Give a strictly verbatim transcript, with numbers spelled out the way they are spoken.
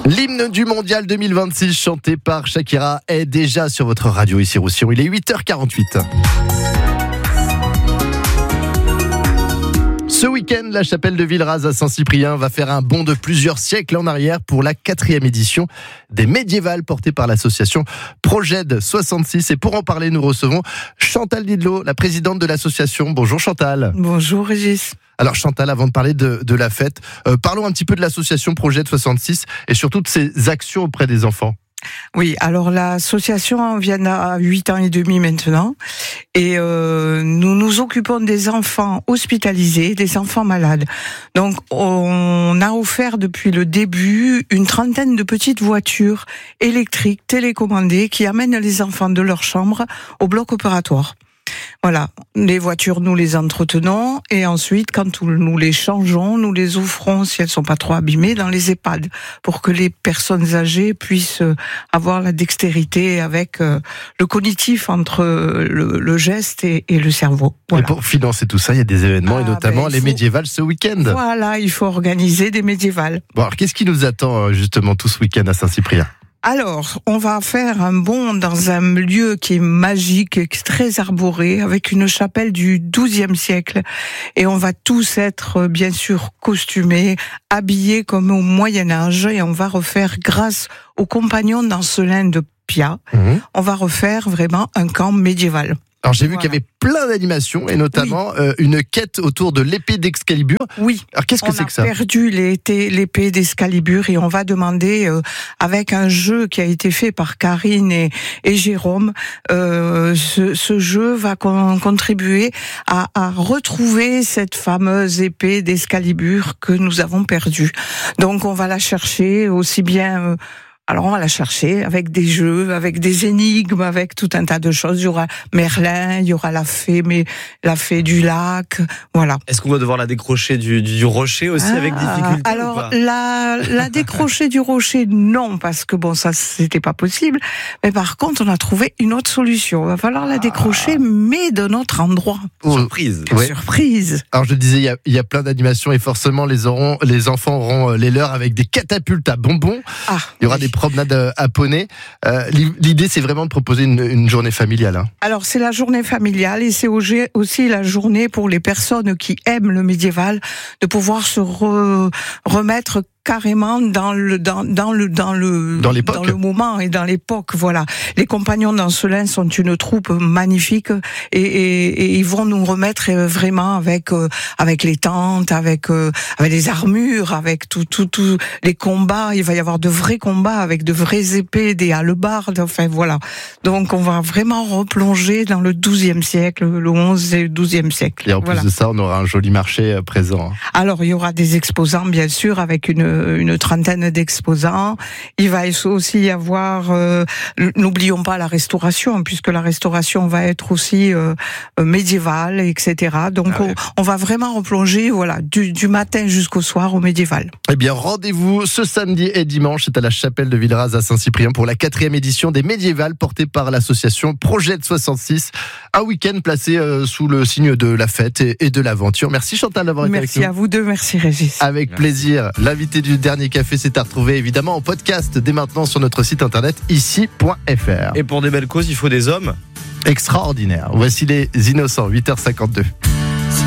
L'hymne du mondial deux mille vingt-six chanté par Shakira est déjà sur votre radio ici Roussillon. Il est huit heures quarante-huit. Ce week-end, la chapelle de Villeraz à Saint-Cyprien va faire un bond de plusieurs siècles en arrière pour la quatrième édition des médiévales portées par l'association Projed soixante-six. Et pour en parler, nous recevons Chantal Didlot, la présidente de l'association. Bonjour Chantal. Bonjour Régis. Alors Chantal, avant de parler de, de la fête, euh, parlons un petit peu de l'association Projed soixante-six et surtout de ses actions auprès des enfants. Oui, alors l'association vient à huit ans et demi maintenant et euh, nous nous occupons des enfants hospitalisés, des enfants malades. Donc on a offert depuis le début une trentaine de petites voitures électriques télécommandées qui amènent les enfants de leur chambre au bloc opératoire. Voilà, les voitures, nous les entretenons et ensuite, quand nous les changeons, nous les offrons, si elles sont pas trop abîmées, dans les EHPAD pour que les personnes âgées puissent avoir la dextérité avec le cognitif entre le, le geste et, et le cerveau. Voilà. Et pour financer tout ça, il y a des événements ah, et notamment ben, les faut... médiévales ce week-end. Voilà, il faut organiser des médiévales. Bon, alors qu'est-ce qui nous attend justement tout ce week-end à Saint-Cyprien ? Alors, on va faire un bond dans un lieu qui est magique, qui est très arboré, avec une chapelle du douzième siècle. Et on va tous être, bien sûr, costumés, habillés comme au Moyen-Âge. Et on va refaire, grâce aux compagnons d'Ancelin de Pia, mmh. on va refaire vraiment un camp médiéval. Alors j'ai vu voilà. qu'il y avait plein d'animations et notamment oui. euh, une quête autour de l'épée d'Excalibur. Oui. Alors qu'est-ce que on c'est que ça ? On a perdu l'épée, l'épée d'Excalibur et on va demander euh, avec un jeu qui a été fait par Karine et, et Jérôme. Euh, ce, ce jeu va con, contribuer à, à retrouver cette fameuse épée d'Excalibur que nous avons perdue. Donc on va la chercher aussi bien. Euh, Alors on va la chercher avec des jeux, avec des énigmes, avec tout un tas de choses. Il y aura Merlin, il y aura la fée, mais la fée du lac, voilà. Est-ce qu'on va devoir la décrocher du, du rocher aussi ah, avec difficulté Alors ou pas la, la décrocher du rocher, non, parce que bon, ça c'était pas possible. Mais par contre, on a trouvé une autre solution. Il va falloir la décrocher, ah. mais d'un autre endroit. Oh, surprise. Ouais. Surprise. Alors je disais, il y a, il y a plein d'animations et forcément les, auront, les enfants auront les leurs avec des catapultes à bonbons. Ah, il y aura oui. des promenade à poney. Euh, l'idée, c'est vraiment de proposer une, une journée familiale. Hein. Alors, c'est la journée familiale et c'est aussi la journée pour les personnes qui aiment le médiéval de pouvoir se re, remettre carrément dans le dans dans le dans le dans, l'époque. dans le moment et dans l'époque. Voilà, les compagnons d'Ancelin sont une troupe magnifique et, et, et ils vont nous remettre vraiment avec euh, avec les tentes, avec euh, avec les armures, avec tout tout tout les combats. Il va y avoir de vrais combats avec de vraies épées, des hallebardes. Enfin voilà. Donc on va vraiment replonger dans le douzième siècle, le onze et le douzième siècle. Et en voilà. plus de ça, on aura un joli marché présent. Alors il y aura des exposants bien sûr avec une une trentaine d'exposants. Il va aussi y avoir, euh, n'oublions pas la restauration, puisque la restauration va être aussi euh, médiévale, et cetera. Donc ah ouais. on, on va vraiment replonger, voilà, du, du matin jusqu'au soir au médiéval. Eh bien, rendez-vous ce samedi et dimanche, c'est à la chapelle de Villeraz à Saint-Cyprien pour la quatrième édition des médiévales portée par l'association Projed soixante-six. Un week-end placé euh, sous le signe de la fête et, et de l'aventure. Merci Chantal d'avoir été avec nous. Merci à vous deux, merci Régis. Avec merci. Plaisir. L'invité du dernier café, c'est à retrouver évidemment en podcast dès maintenant sur notre site internet ici point f r. Et pour des belles causes, il faut des hommes extraordinaires. Voici les innocents, huit heures cinquante-deux.